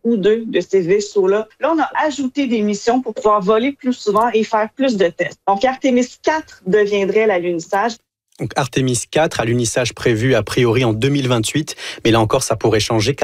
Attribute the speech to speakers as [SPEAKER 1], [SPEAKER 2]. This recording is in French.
[SPEAKER 1] ou deux de ces vaisseaux-là. Là, on a ajouté des missions pour pouvoir voler plus souvent et faire plus de tests. Donc, Artemis 4 deviendrait l'alunissage.
[SPEAKER 2] Donc Artemis 4, alunissage prévu a priori en 2028, mais là encore, ça pourrait changer car